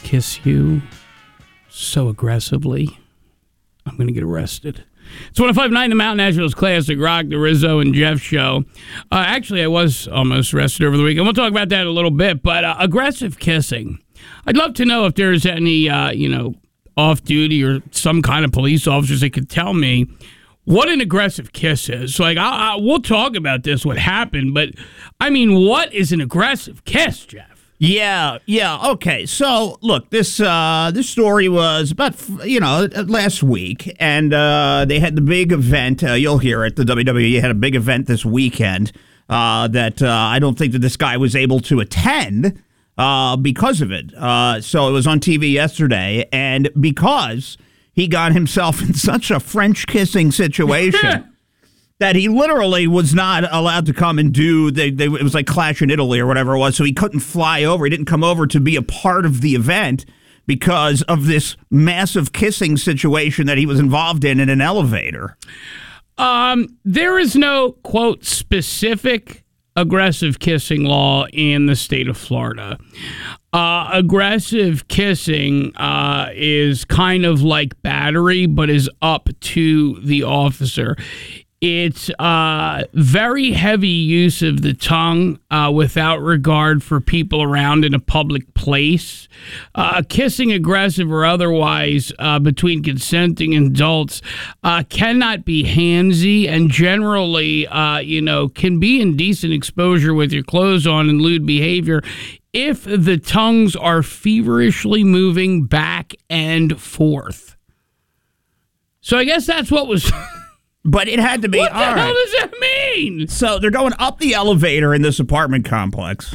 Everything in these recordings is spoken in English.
kiss you so aggressively, I'm going to get arrested. It's 105.9 The Mountain, Nashville's Classic Rock, the Rizzo and Jeff show. Actually, I was almost arrested over the weekend. We'll talk about that in a little bit, but aggressive kissing. I'd love to know if there's any, off-duty or some kind of police officers that could tell me what an aggressive kiss is. Like, we'll talk about this, what happened, but, I mean, what is an aggressive kiss, Jeff? Yeah. Okay. So, look, this story was about, last week, and they had the big event. You'll hear it. The WWE had a big event this weekend that I don't think that this guy was able to attend because of it. So it was on TV yesterday, and because he got himself in such a French kissing situation that he literally was not allowed to come and do, it was like Clash in Italy or whatever it was, so he couldn't fly over. He didn't come over to be a part of the event because of this massive kissing situation that he was involved in an elevator. There is no, quote, specific aggressive kissing law in the state of Florida. Aggressive kissing is kind of like battery, but is up to the officer. It's very heavy use of the tongue without regard for people around in a public place. Kissing, aggressive or otherwise, between consenting adults cannot be handsy and generally, can be indecent exposure with your clothes on and lewd behavior if the tongues are feverishly moving back and forth. So I guess that's what was... But it had to be. What the hell does that mean? So they're going up the elevator in this apartment complex.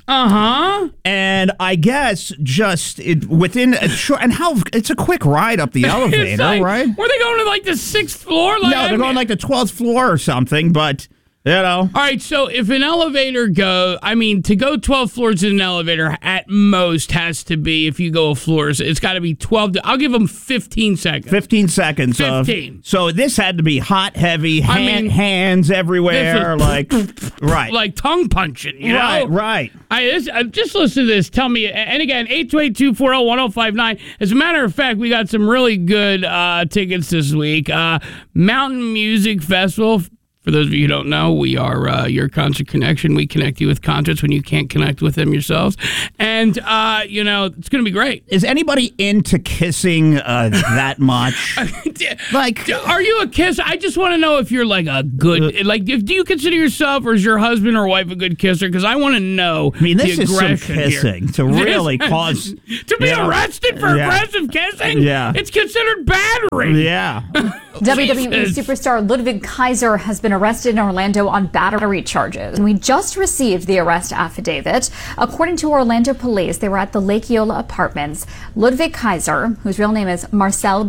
And I guess just within a short, and how it's a quick ride up the elevator, right? Were they going to like the 6th floor? No, they're going like the 12th floor or something, but... All right, so if an elevator to go 12 floors in an elevator at most has to be, if you go floors, it's got to be 12. I'll give them 15 seconds. 15 seconds. 15. So this had to be hot, heavy, hands everywhere, like tongue punching, you know? Right. Just listen to this. Tell me, and again, 828-240-1059. As a matter of fact, we got some really good tickets this week. Mountain Music Festival. For those of you who don't know, we are your concert connection. We connect you with concerts when you can't connect with them yourselves. And, it's going to be great. Is anybody into kissing that much? Are you a kisser? I just want to know if you're like a good, do you consider yourself or is your husband or wife a good kisser? Because I want to know. I mean, this is some kissing to really cause. To be arrested for aggressive kissing? Yeah. It's considered battery. Yeah. WWE superstar Ludwig Kaiser has been arrested in Orlando on battery charges. And we just received the arrest affidavit. According to Orlando police, they were at the Lake Eola Apartments. Ludwig Kaiser, whose real name is Marcel